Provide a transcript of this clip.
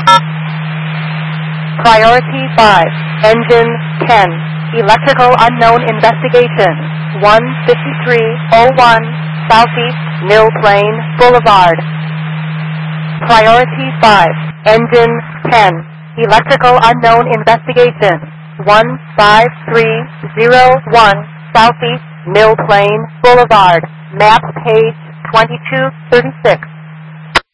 Priority 5, Engine 10, Electrical Unknown Investigation, 15301 Southeast Mill Plain Boulevard. Priority 5, Engine 10, Electrical Unknown Investigation, 15301 Southeast Mill Plain Boulevard. Map page 2236.